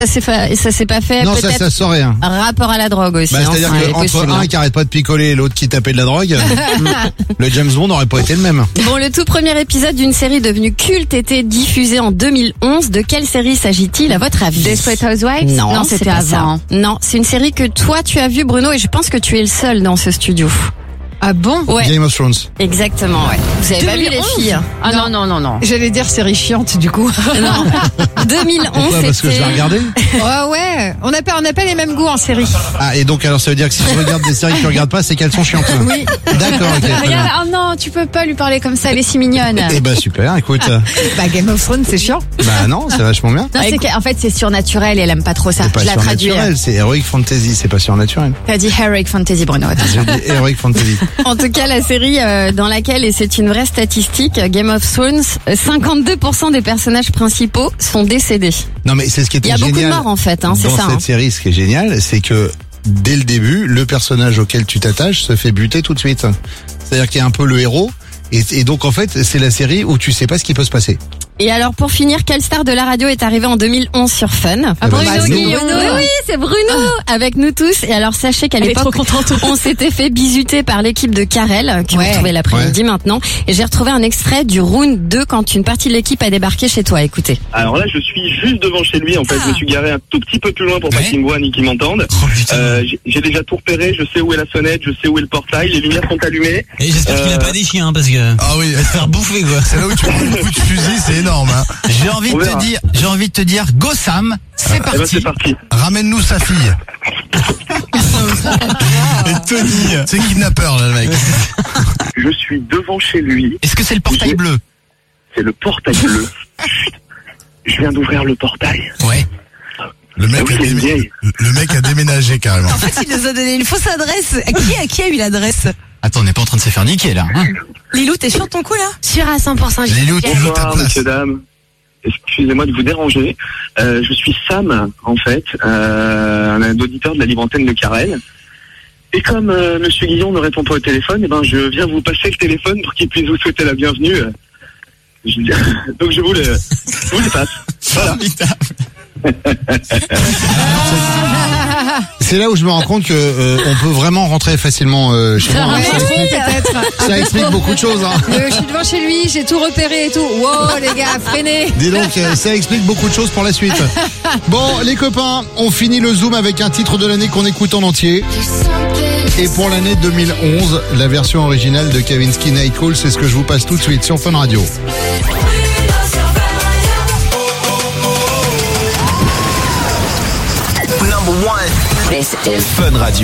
Ça s'est pas fait. Non, peut-être ça sort rien. rapport à la drogue aussi. C'est-à-dire qu'entre un qui arrête pas de picoler et l'autre qui tapait de la drogue, le James Bond n'aurait pas été le même. Bon, le tout premier épisode d'une série devenue culte était diffusé en 2011. De quelle série s'agit-il à votre avis? Desperate Housewives? Non, c'était c'est pas avant. ça. Non, c'est une série que toi tu as vue, Bruno, et je pense que tu es le seul dans ce studio. Ah bon? Ouais, Game of Thrones. exactement, ouais. Vous avez pas vu les 2011? filles? Ah non. J'allais dire série chiante du coup. Non. 2011, Pourquoi? Parce que je l'ai regardé. Ouais. On n'a pas les mêmes goûts en série. Ah, et donc alors ça veut dire que si tu regardes des séries que tu regardes pas, c'est qu'elles sont chiantes. Oui. D'accord, ok. très bien. Regarde, oh non, tu peux pas lui parler comme ça, elle est si mignonne. Eh ben super, écoute. Bah Game of Thrones c'est chiant. Bah non, c'est vachement bien. Non, c'est qu'en fait c'est surnaturel et elle aime pas trop ça. C'est pas Je la traduis. surnaturel, c'est Heroic Fantasy, c'est pas surnaturel. T'as dit Heroic Fantasy, Bruno. J'ai dit Heroic Fantasy. En tout cas, la série dans laquelle, et c'est une vraie statistique, Game of Thrones, 52% des personnages principaux sont décédés. Non mais c'est ce qui était Il y a génial. beaucoup de morts en fait, hein, c'est dans ça. cette série, ce qui est génial, c'est que dès le début, le personnage auquel tu t'attaches se fait buter tout de suite. C'est-à-dire qu'il y a un peu le héros, et donc en fait, c'est la série où tu sais pas ce qui peut se passer. Et alors, pour finir, quelle star de la radio est arrivé en 2011 sur Fun? Ah, Bruno bah, Guillon. Oui, c'est Bruno, avec nous tous. Et alors, sachez qu'à Elle est l'époque, trop contente. on s'était fait bisuter par l'équipe de Karel, qui Ouais. on retrouvait l'après-midi maintenant. Et j'ai retrouvé un extrait du round 2 quand une partie de l'équipe a débarqué chez toi. Écoutez. Alors là, je suis juste devant chez lui. En fait, je me suis garé un tout petit peu plus loin pour pas qu'il me voie ni qu'il m'entende. J'ai déjà tout repéré. Je sais où est la sonnette, je sais où est le portail. Les lumières sont allumées. Et j'espère qu'il a pas des chiens, parce que... Ah oui, il va se faire bouffer, quoi. c'est là où tu prends le coup de fusil, c'est énorme. Hein. J'ai envie de te dire, go Sam, c'est Eh ben, parti. c'est parti. Ramène-nous sa fille. Et Tony, c'est kidnappeur là le mec. Je suis devant chez lui. Est-ce que c'est le portail bleu? C'est le portail bleu. Je viens d'ouvrir le portail. Ouais. Le mec, Ah oui, c'est une vieille. le mec a déménagé carrément. En fait, il nous a donné une fausse adresse. À qui a eu l'adresse? Attends, on n'est pas en train de se faire niquer, là. Hein. Lilou, t'es sur ton coup là? Sûr à 100%. Lilou, tu veux ta Bonsoir, place. messieurs, dames. Excusez-moi de vous déranger. Je suis Sam, en fait, un auditeur de la libre antenne de Karel. Et comme Monsieur Guillon ne répond pas au téléphone, eh ben je viens vous passer le téléphone pour qu'il puisse vous souhaiter la bienvenue. Donc je vous le passe. Voilà. C'est là où je me rends compte que on peut vraiment rentrer facilement chez moi. Ouais, peut-être. Ça explique beaucoup de choses. Hein. Je suis devant chez lui, j'ai tout repéré et tout. Wow, les gars, freinez. Dis donc, ça explique beaucoup de choses pour la suite. Bon, les copains, on finit le Zoom avec un titre de l'année qu'on écoute en entier. Et pour l'année 2011, la version originale de Kavinsky Night Call, c'est ce que je vous passe tout de suite sur Fun Radio. This is Fun Radio.